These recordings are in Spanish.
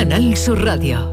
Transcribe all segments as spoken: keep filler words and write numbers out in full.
Canal Sur Radio.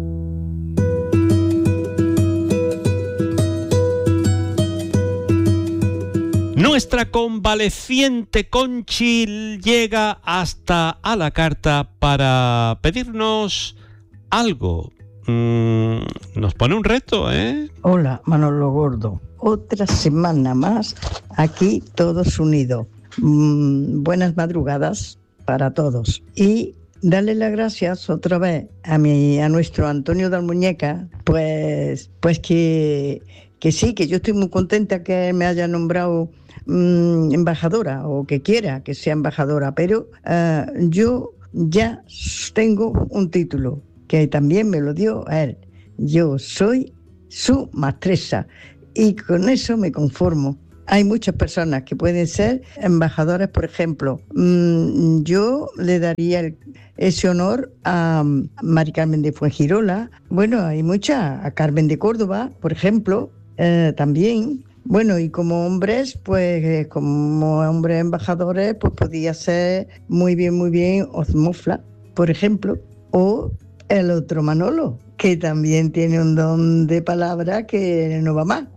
Nuestra convaleciente Conchi llega hasta a la carta para pedirnos algo. Mm, nos pone un reto, ¿eh? Hola, Manolo Gordo. Otra semana más aquí todos unidos. Mm, buenas madrugadas para todos. Y darle las gracias otra vez a mi, a nuestro Antonio de Almuñeca, pues, pues que, que sí, que yo estoy muy contenta que me haya nombrado mmm, embajadora, o que quiera que sea embajadora, pero uh, yo ya tengo un título que también me lo dio a él. Yo soy su maestresa y con eso me conformo. Hay muchas personas que pueden ser embajadoras, por ejemplo. Mmm, yo le daría el, ese honor a Mari Carmen de Fuengirola. Bueno, hay muchas, a Carmen de Córdoba, por ejemplo, eh, también. Bueno, y como hombres, pues eh, como hombres embajadores, pues podía ser muy bien, muy bien Ozmofla, por ejemplo, o el otro Manolo, que también tiene un don de palabra que no va más,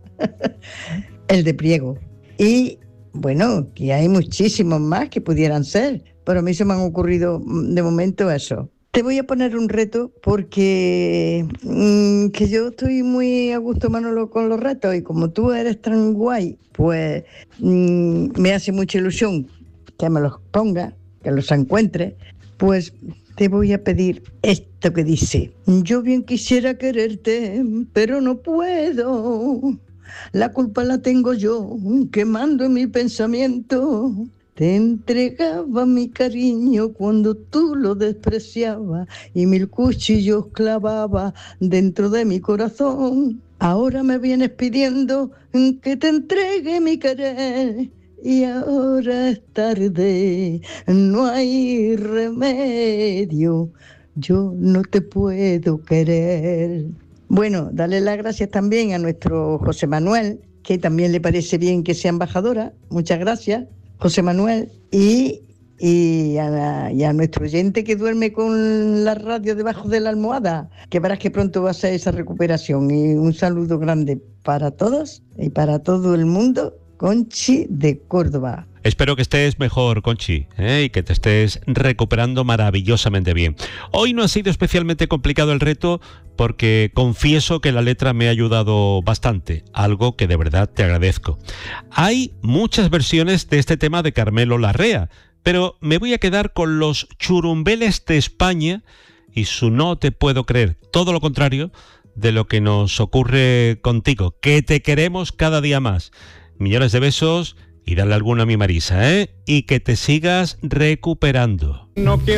el de Priego. Y bueno, que hay muchísimos más que pudieran ser, pero a mí se me han ocurrido de momento eso. Te voy a poner un reto porque mmm, que yo estoy muy a gusto, Manolo, con los retos, y como tú eres tan guay, pues mmm, me hace mucha ilusión que me los pongas, que los encuentres. Pues te voy a pedir esto que dice: yo bien quisiera quererte, pero no puedo. La culpa la tengo yo, quemando en mi pensamiento. Te entregaba mi cariño cuando tú lo despreciabas y mil cuchillos clavaba dentro de mi corazón. Ahora me vienes pidiendo que te entregue mi querer y ahora es tarde, no hay remedio, yo no te puedo querer. Bueno, darle las gracias también a nuestro José Manuel, que también le parece bien que sea embajadora. Muchas gracias, José Manuel, y, y, a la, y a nuestro oyente que duerme con la radio debajo de la almohada, que verás que pronto va a ser esa recuperación. Y un saludo grande para todos y para todo el mundo. Conchi de Córdoba. Espero que estés mejor, Conchi, ¿eh? y que te estés recuperando maravillosamente bien. Hoy no ha sido especialmente complicado el reto porque confieso que la letra me ha ayudado bastante, algo que de verdad te agradezco. Hay muchas versiones de este tema de Carmelo Larrea, pero me voy a quedar con los Churumbeles de España y su No te puedo creer, todo lo contrario de lo que nos ocurre contigo, que te queremos cada día más. Millones de besos y dale alguna a mi Marisa, ¿eh? Y que te sigas recuperando. No quiero